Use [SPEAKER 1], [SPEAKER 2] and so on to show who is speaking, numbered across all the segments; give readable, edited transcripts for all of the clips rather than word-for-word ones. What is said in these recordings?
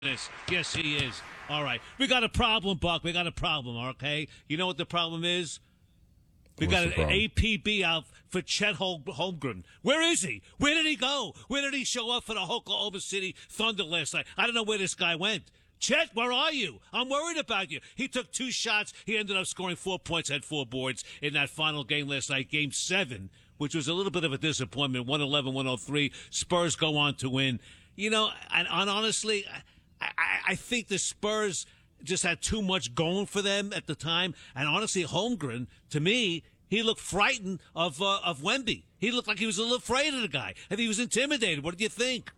[SPEAKER 1] Yes, he is. All right. We got a problem, Buck. We got a problem, okay? You know what the problem is? We
[SPEAKER 2] What's
[SPEAKER 1] got
[SPEAKER 2] the
[SPEAKER 1] an
[SPEAKER 2] problem?
[SPEAKER 1] APB out for Chet Holmgren. Where is he? Where did he go? Where did he show up for the Oklahoma City Thunder last night? I don't know where this guy went. Chet, where are you? I'm worried about you. He took 2 shots. He ended up scoring 4 points, had 4 boards in that final game last night, Game 7, which was a little bit of a disappointment. 111-103. Spurs go on to win. You know, and honestly, I think the Spurs just had too much going for them at the time. And honestly, Holmgren, to me, he looked frightened of Wemby. He looked like he was a little afraid of the guy. I think he was intimidated. What did you think?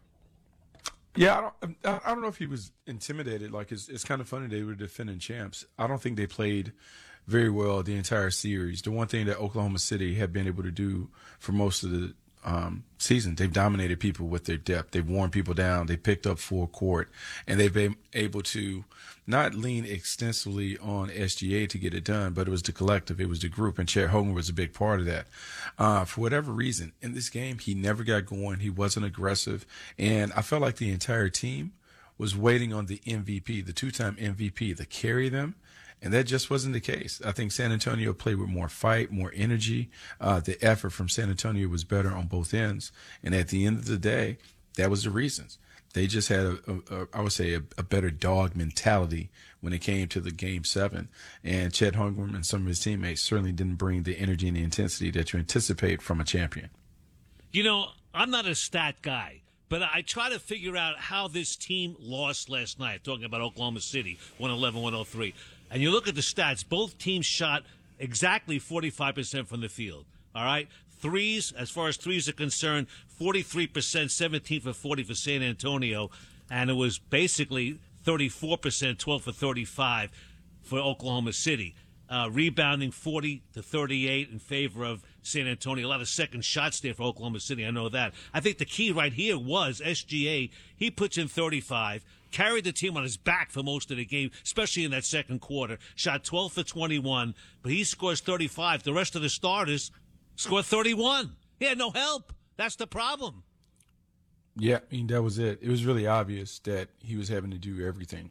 [SPEAKER 2] Yeah, I don't know if he was intimidated. Like it's kind of funny they were defending champs. I don't think they played very well the entire series. The one thing that Oklahoma City had been able to do for most of the season, they've dominated people with their depth. They've worn people down. They picked up full court, and they've been able to not lean extensively on SGA to get it done, but it was the collective. It was the group, and Chet Holmgren was a big part of that. For whatever reason, in this game, he never got going. He wasn't aggressive, and I felt like the entire team was waiting on the MVP, the 2-time MVP, to carry them. And that just wasn't the case. I think San Antonio played with more fight, more energy. The effort from San Antonio was better on both ends. And at the end of the day, that was the reasons. They just had, I would say, a better dog mentality when it came to the Game 7. And Chet Holmgren and some of his teammates certainly didn't bring the energy and the intensity that you anticipate from a champion.
[SPEAKER 1] You know, I'm not a stat guy, but I try to figure out how this team lost last night, talking about Oklahoma City, 111-103. And you look at the stats, both teams shot exactly 45% from the field. All right? Threes, as far as threes are concerned, 43%, 17 for 40 for San Antonio. And it was basically 34%, 12 for 35 for Oklahoma City. Rebounding 40 to 38 in favor of San Antonio. A lot of second shots there for Oklahoma City. I know that. I think the key right here was SGA. He puts in 35. Carried the team on his back for most of the game, especially in that second quarter. Shot 12 for 21, but he scores 35. The rest of the starters scored 31. He had no help. That's the problem.
[SPEAKER 2] Yeah, I mean, that was it. It was really obvious that he was having to do everything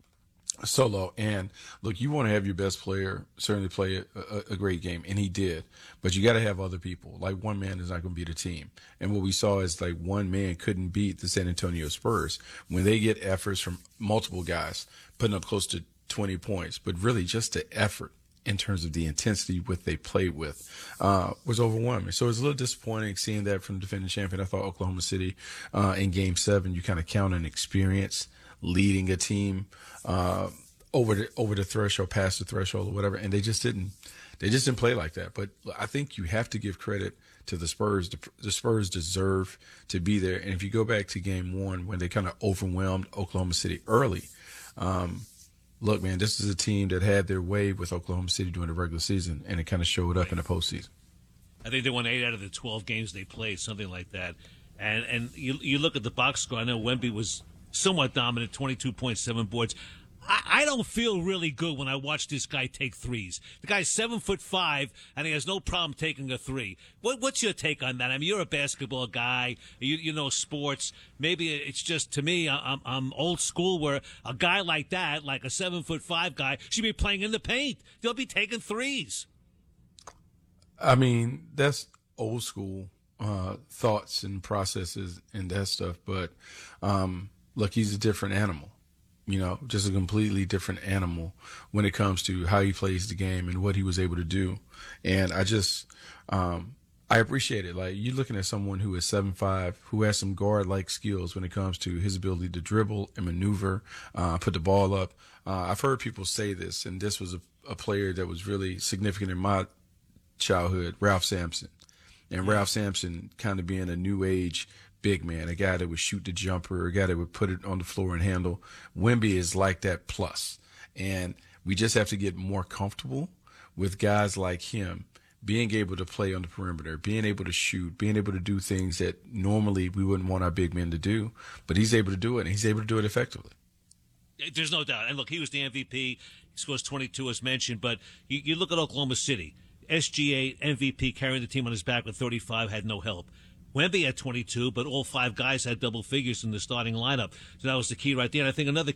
[SPEAKER 2] solo. And look, you want to have your best player certainly play a great game, and he did. But you got to have other people. Like, one man is not going to beat a team. And what we saw is, like, one man couldn't beat the San Antonio Spurs when they get efforts from multiple guys putting up close to 20 points. But really, just the effort in terms of the intensity what they played with was overwhelming. So it was a little disappointing seeing that from the defending champion. I thought Oklahoma City in Game 7, you kind of count on experience leading a team over the threshold, past the threshold, or whatever, and they just didn't play like that. But I think you have to give credit to the Spurs. The Spurs deserve to be there. And if you go back to Game 1 when they kind of overwhelmed Oklahoma City early, look, man, this is a team that had their way with Oklahoma City during the regular season, and it kind of showed up in the postseason.
[SPEAKER 1] I think they won 8 out of the 12 games they played, something like that. And you look at the box score. I know Wemby was somewhat dominant, 22.7 boards. I don't feel really good when I watch this guy take threes. The guy's 7'5", and he has no problem taking a three. What's your take on that? I mean, you're a basketball guy. You know sports. Maybe it's just, to me, I'm old school, where a guy like that, like a 7'5" guy, should be playing in the paint. They'll be taking threes.
[SPEAKER 2] I mean, that's old school thoughts and processes and that stuff. But look, he's a different animal. You know, just a completely different animal when it comes to how he plays the game and what he was able to do. And I just, I appreciate it. Like, you're looking at someone who is 7'5", who has some guard-like skills when it comes to his ability to dribble and maneuver, put the ball up. I've heard people say this, and this was a player that was really significant in my childhood, Ralph Sampson. And Ralph Sampson kind of being a new age big man, a guy that would shoot the jumper, a guy that would put it on the floor and handle. Wemby is like that plus. And we just have to get more comfortable with guys like him being able to play on the perimeter, being able to shoot, being able to do things that normally we wouldn't want our big men to do. But he's able to do it, and he's able to do it effectively.
[SPEAKER 1] There's no doubt. And look, he was the MVP. He scores 22, as mentioned. But you look at Oklahoma City. SGA, MVP, carrying the team on his back with 35, had no help. Wemby had 22, but all 5 guys had double figures in the starting lineup. So that was the key right there. And I think another